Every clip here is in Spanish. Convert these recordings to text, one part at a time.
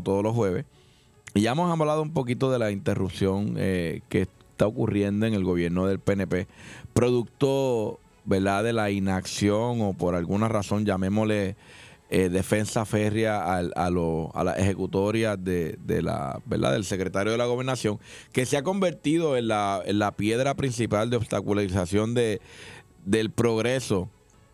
todos los jueves. Y ya hemos hablado un poquito de la interrupción que está ocurriendo en el gobierno del PNP, producto, ¿verdad?, de la inacción o por alguna razón, llamémosle defensa férrea a las ejecutorias de la, ¿verdad?, del secretario de la Gobernación, que se ha convertido en la piedra principal de obstaculización del progreso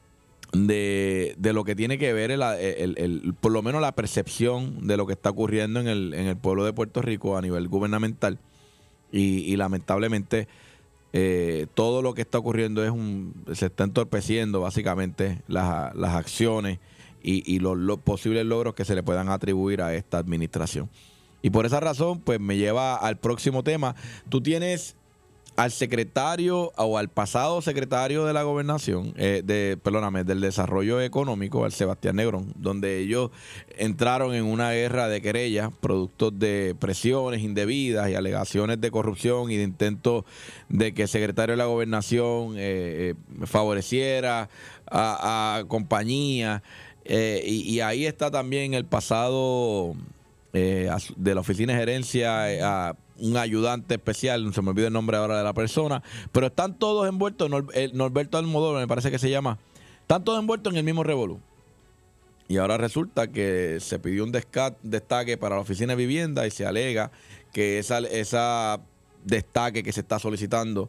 de lo que tiene que ver por lo menos la percepción de lo que está ocurriendo en el pueblo de Puerto Rico a nivel gubernamental. Y lamentablemente todo lo que está ocurriendo se está entorpeciendo básicamente las acciones y los posibles logros que se le puedan atribuir a esta administración. Y por esa razón, pues me lleva al próximo tema. Tú tienes al secretario o al pasado secretario de la Gobernación, del Desarrollo Económico, al Sebastián Negrón, donde ellos entraron en una guerra de querellas, productos de presiones indebidas y alegaciones de corrupción y de intentos de que el secretario de la Gobernación favoreciera a compañías. Y ahí está también el pasado de la oficina de gerencia, un ayudante especial, no se me olvida el nombre ahora de la persona, pero están todos envueltos, Norberto Almodóvar me parece que se llama, están todos envueltos en el mismo revolú. Y ahora resulta que se pidió un destaque para la oficina de vivienda y se alega que esa destaque que se está solicitando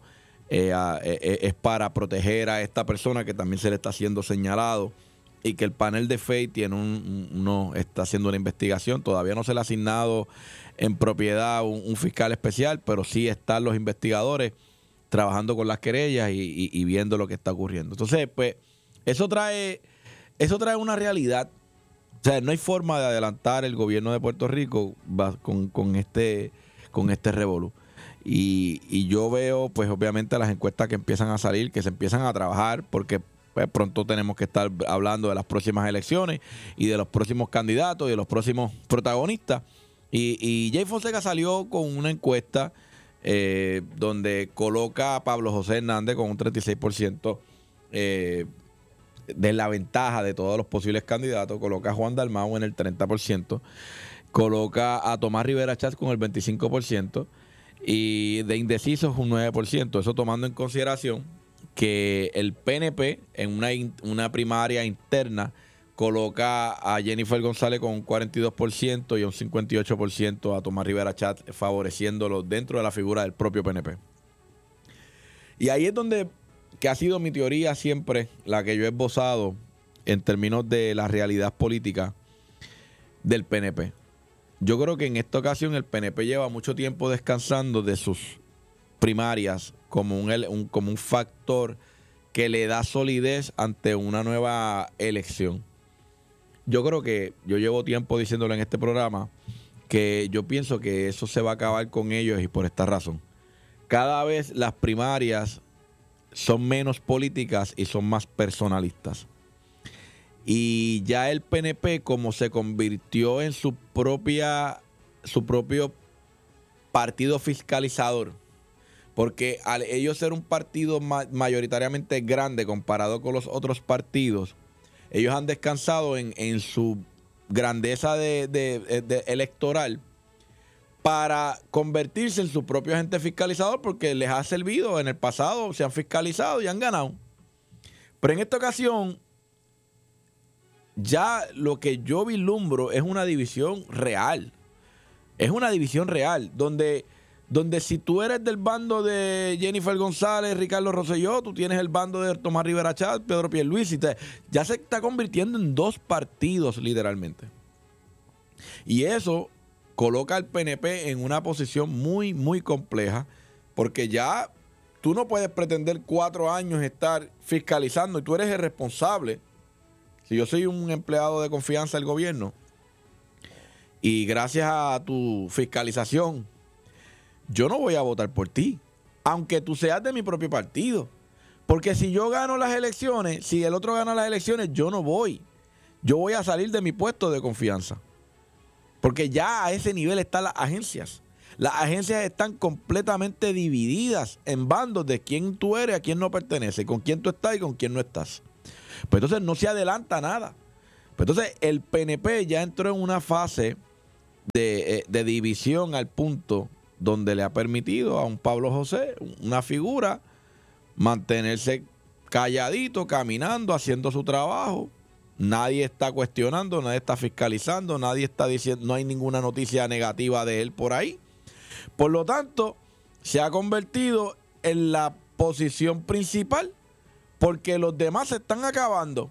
es para proteger a esta persona que también se le está siendo señalado, y que el panel de FEI está haciendo una investigación. Todavía no se le ha asignado en propiedad un fiscal especial, pero sí están los investigadores trabajando con las querellas y viendo lo que está ocurriendo. Entonces, pues, eso trae una realidad. O sea, no hay forma de adelantar el gobierno de Puerto Rico con este revolú. Y yo veo, pues, obviamente, las encuestas que empiezan a salir, que se empiezan a trabajar, porque pues pronto tenemos que estar hablando de las próximas elecciones y de los próximos candidatos y de los próximos protagonistas. Y Jay Fonseca salió con una encuesta donde coloca a Pablo José Hernández con un 36% de la ventaja de todos los posibles candidatos. Coloca a Juan Dalmau en el 30%. Coloca a Tomás Rivera Chatz con el 25%. Y de indecisos un 9%. Eso tomando en consideración que el PNP en una primaria interna coloca a Jennifer González con un 42% y un 58% a Tomás Rivera Chatz, favoreciéndolo dentro de la figura del propio PNP. Y ahí es donde, que ha sido mi teoría siempre, la que yo he esbozado en términos de la realidad política del PNP. Yo creo que en esta ocasión el PNP lleva mucho tiempo descansando de sus primarias como un factor que le da solidez ante una nueva elección. Yo creo que yo llevo tiempo diciéndolo en este programa que yo pienso que eso se va a acabar con ellos, y por esta razón. Cada vez las primarias son menos políticas y son más personalistas. Y ya el PNP, como se convirtió en su propio partido fiscalizador, porque al ellos ser un partido mayoritariamente grande comparado con los otros partidos, ellos han descansado en su grandeza de electoral para convertirse en su propio agente fiscalizador, porque les ha servido. En el pasado se han fiscalizado y han ganado. Pero en esta ocasión, ya lo que yo vislumbro es una división real. Es una división real, donde si tú eres del bando de Jennifer González, Ricardo Rosselló, tú tienes el bando de Tomás Rivera Chatz, Pedro Pierluisi. Ya se está convirtiendo en dos partidos, literalmente. Y eso coloca al PNP en una posición muy, muy compleja, porque ya tú no puedes pretender 4 años estar fiscalizando y tú eres el responsable. Si yo soy un empleado de confianza del gobierno y gracias a tu fiscalización yo no voy a votar por ti, aunque tú seas de mi propio partido. Porque si yo gano las elecciones, si el otro gana las elecciones, yo no voy. Yo voy a salir de mi puesto de confianza. Porque ya a ese nivel están las agencias. Las agencias están completamente divididas en bandos de quién tú eres, a quién no pertenece, con quién tú estás y con quién no estás. Pues entonces no se adelanta nada. Pues entonces el PNP ya entró en una fase de división al punto donde le ha permitido a un Pablo José, una figura, mantenerse calladito, caminando, haciendo su trabajo. Nadie está cuestionando, nadie está fiscalizando, nadie está diciendo, no hay ninguna noticia negativa de él por ahí. Por lo tanto, se ha convertido en la posición principal porque los demás se están acabando.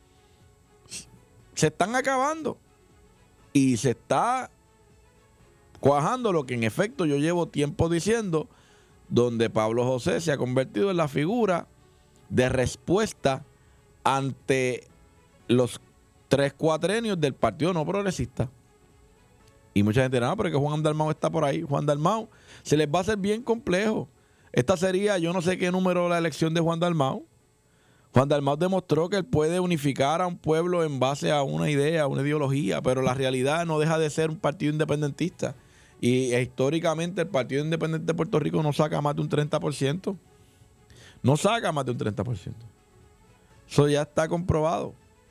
Se están acabando. Y se está cuajando lo que en efecto yo llevo tiempo diciendo, donde Pablo José se ha convertido en la figura de respuesta ante los 3 cuatrenios del Partido No Progresista. Y mucha gente dirá, no, pero que Juan Dalmau está por ahí. Juan Dalmau se les va a hacer bien complejo. Esta sería, yo no sé qué número la elección de Juan Dalmau. Juan Dalmau demostró que él puede unificar a un pueblo en base a una idea, una ideología, pero la realidad no deja de ser un partido independentista. Y históricamente el Partido Independiente de Puerto Rico no saca más de un 30%. No saca más de un 30%. Eso ya está comprobado.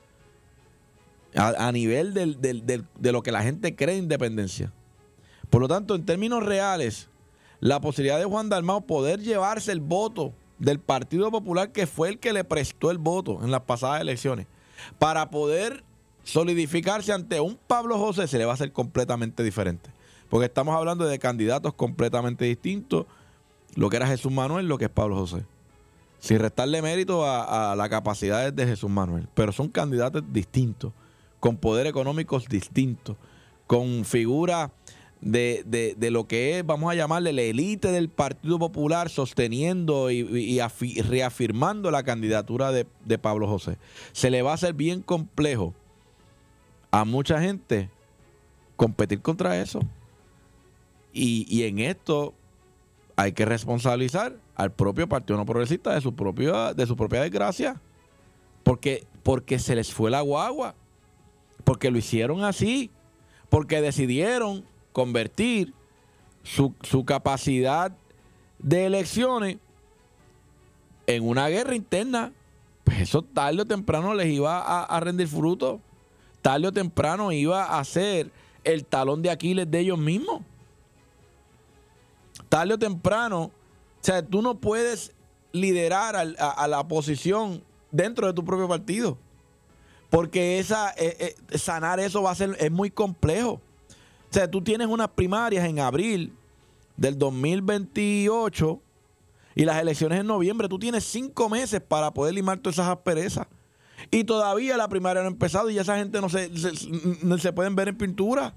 A nivel de lo que la gente cree independencia. Por lo tanto, en términos reales, la posibilidad de Juan Dalmau poder llevarse el voto del Partido Popular, que fue el que le prestó el voto en las pasadas elecciones, para poder solidificarse ante un Pablo José, se le va a hacer completamente diferente. Porque estamos hablando de candidatos completamente distintos, lo que era Jesús Manuel, lo que es Pablo José. Sin restarle mérito a las capacidades de Jesús Manuel. Pero son candidatos distintos, con poder económicos distintos, con figuras de lo que es, vamos a llamarle, la élite del Partido Popular, sosteniendo y reafirmando la candidatura de Pablo José. Se le va a hacer bien complejo a mucha gente competir contra eso. Y en esto hay que responsabilizar al propio Partido No Progresista de su propia desgracia. Porque se les fue la guagua. Porque lo hicieron así. Porque decidieron convertir su capacidad de elecciones en una guerra interna. Pues eso tarde o temprano les iba a rendir fruto. Tarde o temprano iba a ser el talón de Aquiles de ellos mismos. Tarde o temprano, o sea, tú no puedes liderar a la oposición dentro de tu propio partido. Porque sanar eso es muy complejo. O sea, tú tienes unas primarias en abril del 2028 y las elecciones en noviembre. Tú tienes 5 meses para poder limar todas esas asperezas. Y todavía la primaria no ha empezado y ya esa gente no se pueden ver en pintura.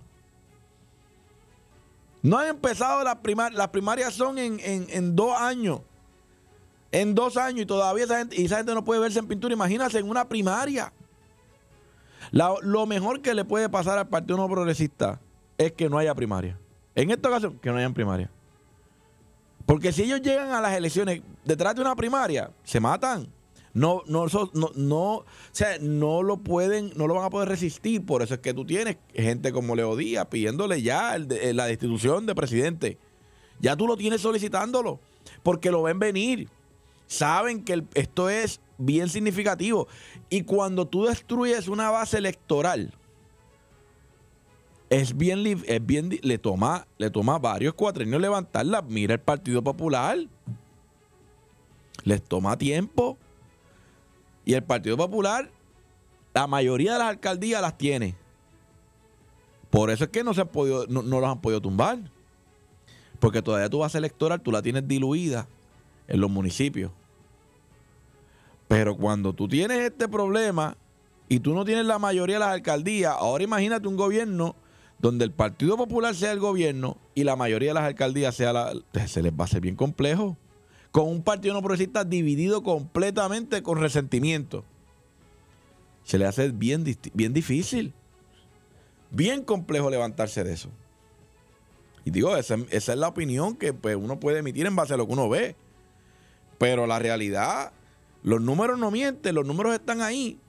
No han empezado las primarias son en 2 años. En 2 años y todavía esa gente no puede verse en pintura. Imagínate en una primaria. Lo mejor que le puede pasar al Partido No Progresista es que no haya primaria. En esta ocasión, que no hayan primaria. Porque si ellos llegan a las elecciones detrás de una primaria, se matan. No lo van a poder resistir. Por eso es que tú tienes gente como Leo Díaz pidiéndole ya la destitución de presidente. Ya tú lo tienes solicitándolo, porque lo ven venir. Saben que esto es bien significativo. Y cuando tú destruyes una base electoral, le toma varios cuatrenios levantarla. Mira el Partido Popular. Les toma tiempo. Y el Partido Popular, la mayoría de las alcaldías las tiene. Por eso es que no los han podido tumbar. Porque todavía tu base electoral, tú la tienes diluida en los municipios. Pero cuando tú tienes este problema y tú no tienes la mayoría de las alcaldías, ahora imagínate un gobierno donde el Partido Popular sea el gobierno y la mayoría de las alcaldías se les va a hacer bien complejo. Con un Partido No Progresista dividido completamente con resentimiento. Se le hace bien difícil. Bien complejo levantarse de eso. Y digo, esa es la opinión que pues, uno puede emitir en base a lo que uno ve. Pero la realidad, los números no mienten, los números están ahí.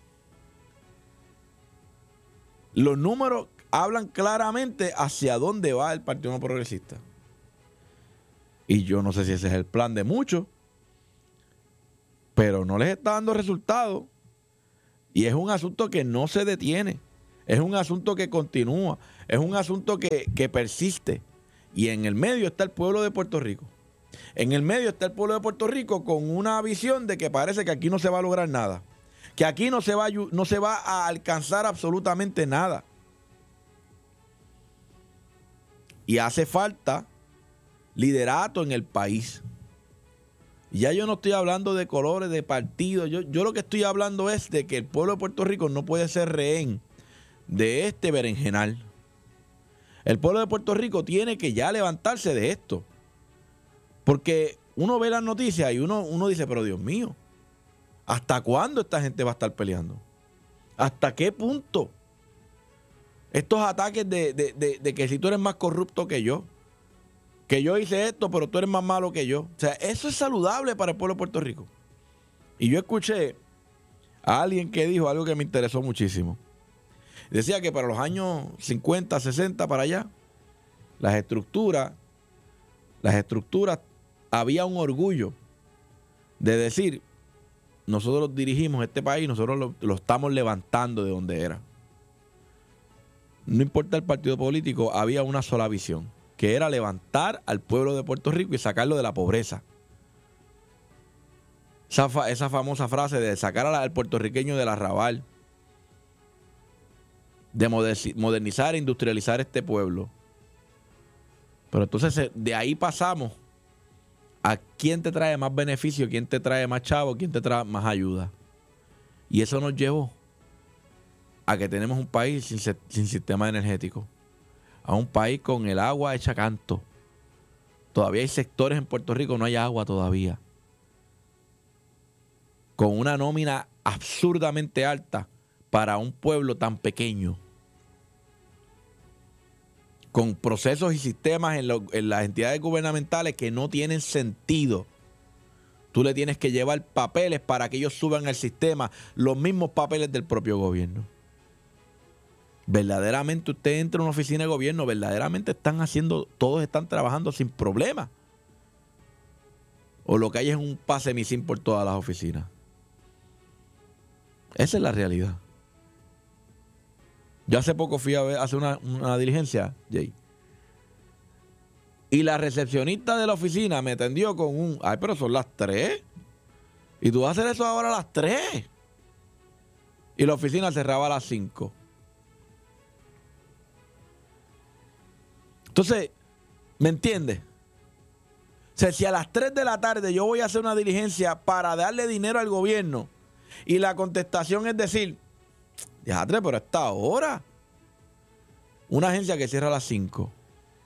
Los números hablan claramente hacia dónde va el Partido No Progresista. Y yo no sé si ese es el plan de muchos, pero no les está dando resultados. Y es un asunto que no se detiene. Es un asunto que continúa, es un asunto que persiste. Y en el medio está el pueblo de Puerto Rico. En el medio está el pueblo de Puerto Rico con una visión de que parece que aquí no se va a lograr nada. Que aquí no se va a alcanzar absolutamente nada. Y hace falta liderato en el país. Y ya yo no estoy hablando de colores, de partidos. Yo lo que estoy hablando es de que el pueblo de Puerto Rico no puede ser rehén de este berenjenal. El pueblo de Puerto Rico tiene que ya levantarse de esto. Porque uno ve las noticias y uno dice, pero Dios mío, ¿hasta cuándo esta gente va a estar peleando? ¿Hasta qué punto? Estos ataques de que si tú eres más corrupto que yo hice esto, pero tú eres más malo que yo. O sea, eso es saludable para el pueblo de Puerto Rico. Y yo escuché a alguien que dijo algo que me interesó muchísimo. Decía que para los años 50, 60, para allá, las estructuras, había un orgullo de decir, nosotros dirigimos este país, nosotros lo estamos levantando de donde era. No importa el partido político, había una sola visión, que era levantar al pueblo de Puerto Rico y sacarlo de la pobreza. Esa famosa frase de sacar al puertorriqueño del arrabal, de modernizar e industrializar este pueblo. Pero entonces de ahí pasamos a quién te trae más beneficio, quién te trae más chavo, quién te trae más ayuda. Y eso nos llevó a que tenemos un país sin sistema energético, a un país con el agua hecha canto. Todavía hay sectores en Puerto Rico, no hay agua todavía. Con una nómina absurdamente alta para un pueblo tan pequeño. Con procesos y sistemas en las entidades gubernamentales que no tienen sentido. Tú le tienes que llevar papeles para que ellos suban al sistema, los mismos papeles del propio gobierno. Verdaderamente usted entra a una oficina de gobierno, verdaderamente todos están trabajando sin problema. O lo que hay es un pase misin por todas las oficinas. Esa es la realidad. Yo hace poco fui a hacer una diligencia, Jay. Y la recepcionista de la oficina me atendió con ay, pero son las 3. Y tú vas a hacer eso ahora a las 3. Y la oficina cerraba a las 5. Entonces, ¿me entiendes? O sea, si a las 3 de la tarde yo voy a hacer una diligencia para darle dinero al gobierno y la contestación es decir, déjate, pero a esta hora. Una agencia que cierra a las 5. O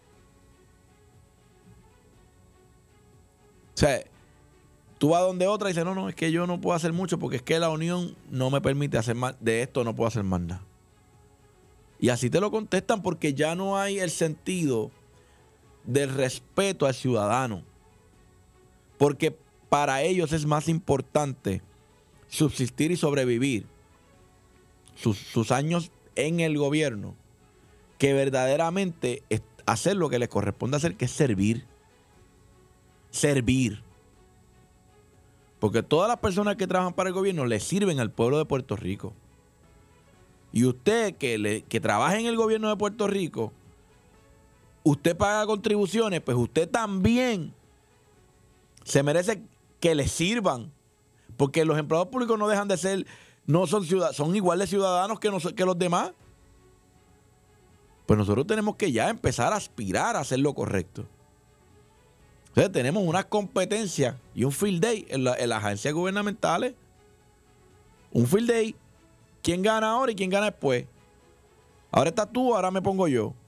sea, tú vas donde otra y dices, no, es que yo no puedo hacer mucho porque es que la unión no me permite hacer más. De esto no puedo hacer más nada. Y así te lo contestan porque ya no hay el sentido del respeto al ciudadano. Porque para ellos es más importante subsistir y sobrevivir sus años en el gobierno que verdaderamente hacer lo que les corresponde hacer, que es servir. Servir. Porque todas las personas que trabajan para el gobierno le sirven al pueblo de Puerto Rico. Y usted que trabaja en el gobierno de Puerto Rico, usted paga contribuciones, pues usted también se merece que le sirvan. Porque los empleados públicos no dejan de ser, no son ciudadanos, son igual de ciudadanos que los demás. Pues nosotros tenemos que ya empezar a aspirar a hacer lo correcto. Entonces tenemos unas competencias y un field day en las agencias gubernamentales. Un field day. ¿Quién gana ahora y quién gana después? Ahora estás tú, ahora me pongo yo.